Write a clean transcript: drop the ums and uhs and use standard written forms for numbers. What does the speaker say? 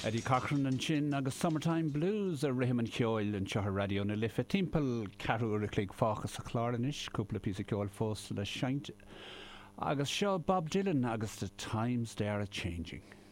Eddie Cochran and Chin agus Summertime Blues a rihim an ceoil an teathair radio na lifa timpeall carú a clíg fáchas a chláranis, cúpla pí a ceoil fós le seint agus seo Bob Dylan agus The Times They Are A-Changing.